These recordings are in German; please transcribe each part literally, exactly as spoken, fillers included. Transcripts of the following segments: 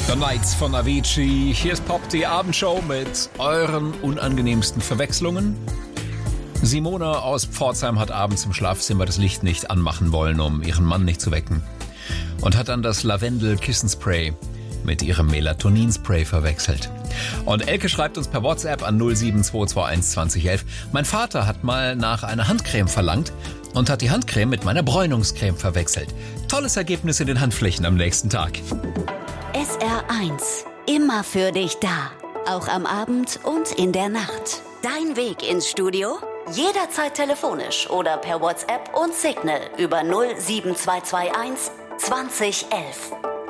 The Nights von Avicii. Hier ist Pop, die Abendshow mit euren unangenehmsten Verwechslungen. Simone aus Pforzheim hat abends im Schlafzimmer das Licht nicht anmachen wollen, um ihren Mann nicht zu wecken. Und hat dann das Lavendel-Kissenspray mit ihrem Melatoninspray verwechselt. Und Elke schreibt uns per WhatsApp an null sieben zwei zwei eins zwanzig elf. Mein Vater hat mal nach einer Handcreme verlangt und hat die Handcreme mit meiner Bräunungscreme verwechselt. Tolles Ergebnis in den Handflächen am nächsten Tag. S R eins. Immer für dich da. Auch am Abend und in der Nacht. Dein Weg ins Studio? Jederzeit telefonisch oder per WhatsApp und Signal über null sieben zwei zwei eins zwanzig elf.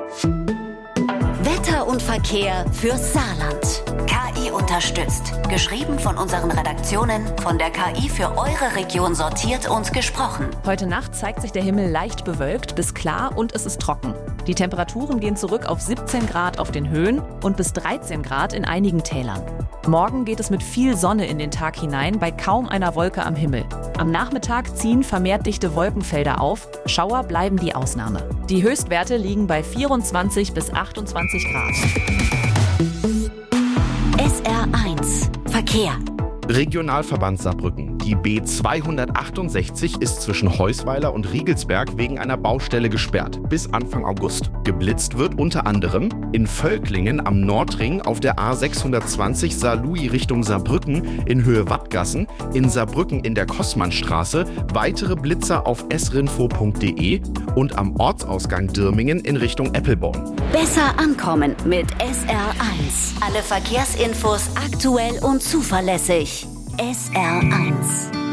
Wetter und Verkehr fürs Saarland. K I unterstützt. Geschrieben von unseren Redaktionen, von der K I für eure Region sortiert und gesprochen. Heute Nacht zeigt sich der Himmel leicht bewölkt bis klar und es ist trocken. Die Temperaturen gehen zurück auf siebzehn Grad auf den Höhen und bis dreizehn Grad in einigen Tälern. Morgen geht es mit viel Sonne in den Tag hinein, bei kaum einer Wolke am Himmel. Am Nachmittag ziehen vermehrt dichte Wolkenfelder auf, Schauer bleiben die Ausnahme. Die Höchstwerte liegen bei vierundzwanzig bis achtundzwanzig Grad. S R eins. Verkehr. Regionalverband Saarbrücken. Die B zweihundertachtundsechzig ist zwischen Heusweiler und Riegelsberg wegen einer Baustelle gesperrt bis Anfang August. Geblitzt wird unter anderem in Völklingen am Nordring auf der A sechshundertzwanzig Saarlouis Richtung Saarbrücken in Höhe Wattgassen, in Saarbrücken in der Kossmannstraße, weitere Blitzer auf s rinfo punkt de und am Ortsausgang Dirmingen in Richtung Eppelborn. Besser ankommen mit S R eins. Alle Verkehrsinfos aktuell und zuverlässig. S R eins.